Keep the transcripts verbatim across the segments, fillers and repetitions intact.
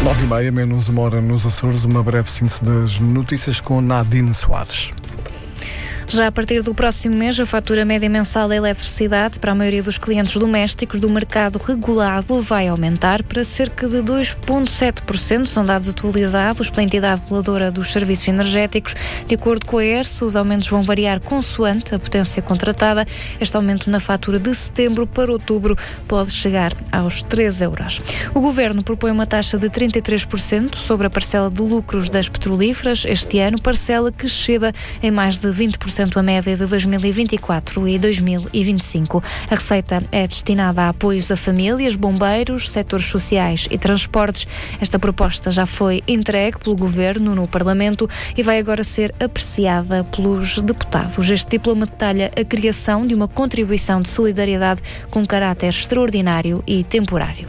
nove e meia, menos uma hora nos Açores, uma breve síntese das notícias com Nadine Soares. Já a partir do próximo mês, a fatura média mensal da eletricidade para a maioria dos clientes domésticos do mercado regulado vai aumentar para cerca de dois vírgula sete por cento. São dados atualizados pela entidade reguladora dos serviços energéticos. De acordo com a E R S, os aumentos vão variar consoante a potência contratada. Este aumento na fatura de setembro para outubro pode chegar aos três euros. O Governo propõe uma taxa de trinta e três por cento sobre a parcela de lucros das petrolíferas este ano, parcela que exceda em mais de vinte por cento a média de dois mil e vinte e quatro e dois mil e vinte e cinco. A receita é destinada a apoios a famílias, bombeiros, setores sociais e transportes. Esta proposta já foi entregue pelo Governo no Parlamento e vai agora ser apreciada pelos deputados. Este diploma detalha a criação de uma contribuição de solidariedade com caráter extraordinário e temporário.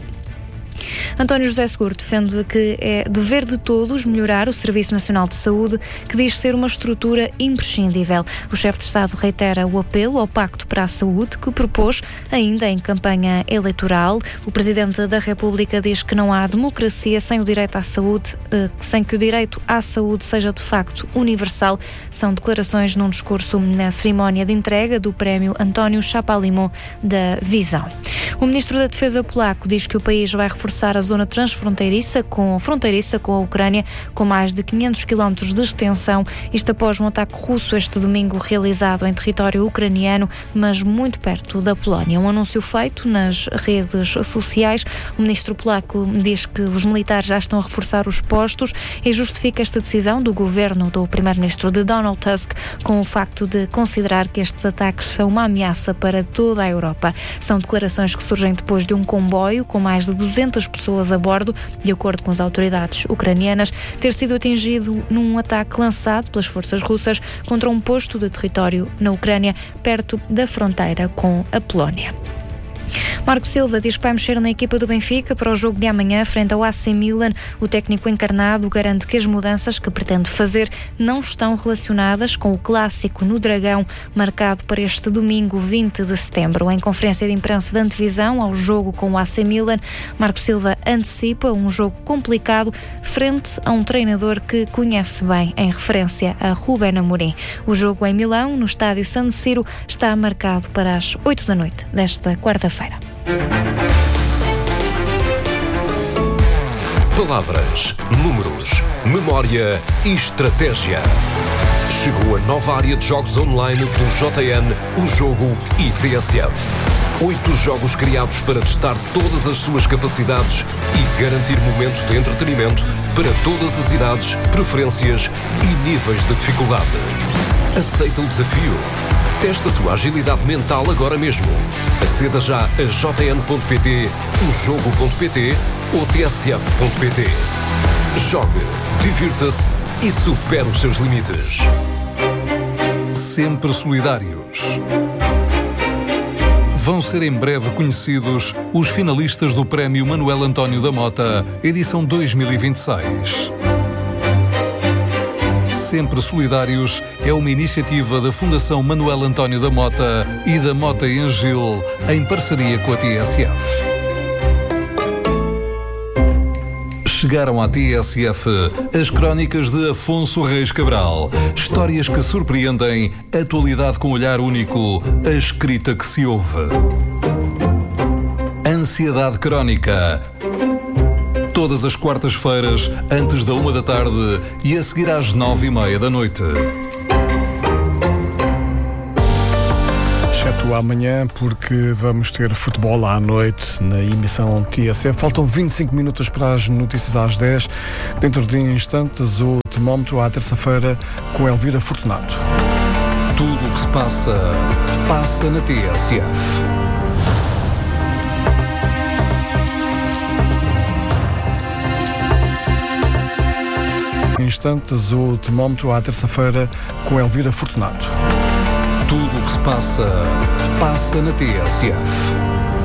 António José Seguro defende que é dever de todos melhorar o Serviço Nacional de Saúde, que diz ser uma estrutura imprescindível. O chefe de Estado reitera o apelo ao Pacto para a Saúde, que propôs ainda em campanha eleitoral. O Presidente da República diz que não há democracia sem o direito à saúde, sem que o direito à saúde seja de facto universal. São declarações num discurso na cerimónia de entrega do prémio António Chapalimon da Visão. O Ministro da Defesa polaco diz que o país vai reforçar a zona transfronteiriça com, fronteiriça com a Ucrânia, com mais de quinhentos quilómetros de extensão, isto após um ataque russo este domingo realizado em território ucraniano, mas muito perto da Polónia. Um anúncio feito nas redes sociais. O ministro polaco diz que os militares já estão a reforçar os postos e justifica esta decisão do governo do primeiro-ministro de Donald Tusk com o facto de considerar que estes ataques são uma ameaça para toda a Europa. São declarações que surgem depois de um comboio com mais de duzentas pessoas a bordo, de acordo com as autoridades ucranianas, ter sido atingido num ataque lançado pelas forças russas contra um posto de território na Ucrânia, perto da fronteira com a Polónia. Marco Silva diz que vai mexer na equipa do Benfica para o jogo de amanhã frente ao A C Milan. O técnico encarnado garante que as mudanças que pretende fazer não estão relacionadas com o clássico no Dragão, marcado para este domingo vinte de setembro. Em conferência de imprensa de antevisão ao jogo com o A C Milan, Marco Silva antecipa um jogo complicado frente a um treinador que conhece bem, em referência a Ruben Amorim. O jogo em Milão, no estádio San Siro, está marcado para as oito da noite desta quarta-feira. Palavras, números, memória e estratégia. Chegou a nova área de jogos online do J N, o Jogo I T S F. Oito jogos criados para testar todas as suas capacidades e garantir momentos de entretenimento para todas as idades, preferências e níveis de dificuldade. Aceita o desafio? Testa a sua agilidade mental agora mesmo. Aceda já a j n ponto p t, o jogo ponto p t ou t s f ponto p t. Jogue, divirta-se e supere os seus limites. Sempre solidários. Vão ser em breve conhecidos os finalistas do Prémio Manuel António da Mota, edição dois mil e vinte e seis. Sempre Solidários é uma iniciativa da Fundação Manuel António da Mota e da Mota em Gil, em parceria com a T S F. Chegaram à T S F as crónicas de Afonso Reis Cabral. Histórias que surpreendem, atualidade com olhar único, a escrita que se ouve. Ansiedade Crónica. Todas as quartas-feiras, antes da uma da tarde e a seguir às nove e meia da noite. Exceto amanhã, porque vamos ter futebol à noite na emissão T S F. Faltam vinte e cinco minutos para as notícias às dez. Dentro de instantes, o termómetro à terça-feira com Elvira Fortunato. Tudo o que se passa, passa na T S F. Instantes, o termómetro à terça-feira com Elvira Fortunato. Tudo o que se passa, passa na T S F.